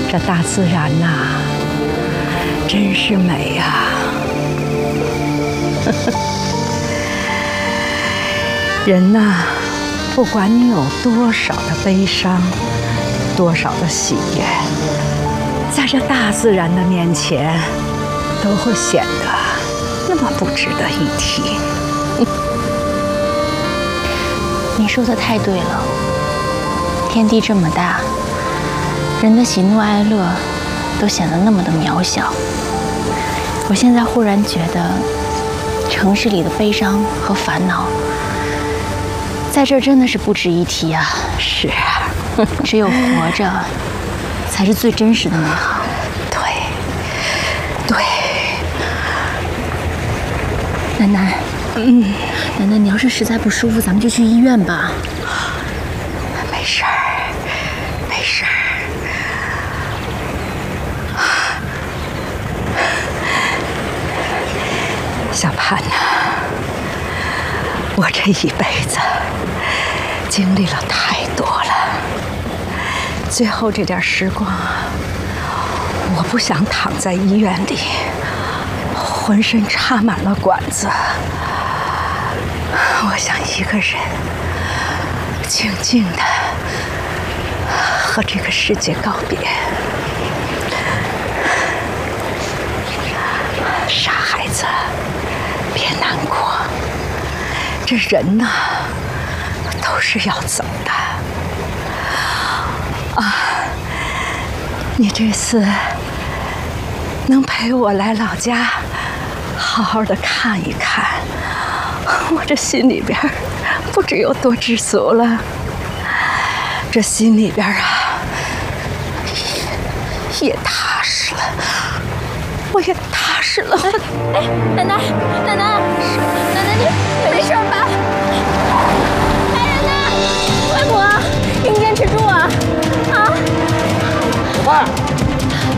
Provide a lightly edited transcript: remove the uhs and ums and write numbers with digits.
这大自然呐，真是美呀！人呐，不管你有多少的悲伤，多少的喜悦，在这大自然的面前，都会显得那么不值得一提。 你说的太对了，天地这么大，人的喜怒哀乐都显得那么的渺小。我现在忽然觉得，城市里的悲伤和烦恼，在这儿真的是不值一提啊！ 是啊， 只有活着，才是最真实的美好。 对，对。 奶奶，奶奶，你要是实在不舒服，咱们就去医院吧。 没事儿，没事儿。小盼呐，我这一辈子经历了太多了，最后这点时光，我不想躺在医院里，浑身插满了管子。我想一个人静静地和这个世界告别。傻孩子，别难过，这人呐，都是要走的。啊，你这次能陪我来老家，好好的看一看，我这心里边不知有多知足了。这心里边啊，也踏实了，我也踏实了。 哎，奶奶，奶奶。